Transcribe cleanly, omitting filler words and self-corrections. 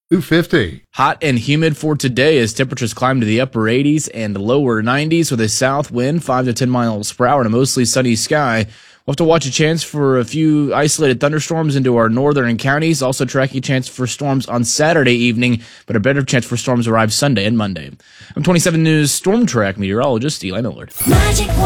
250. Hot and humid for today as temperatures climb to the upper 80s and lower 90s with a south wind 5 to 10 miles per hour and a mostly sunny sky. We'll have to watch a chance for a few isolated thunderstorms into our northern counties. Also tracking a chance for storms on Saturday evening, but a better chance for storms arrive Sunday and Monday. I'm 27 News Storm Track meteorologist Eli Millard.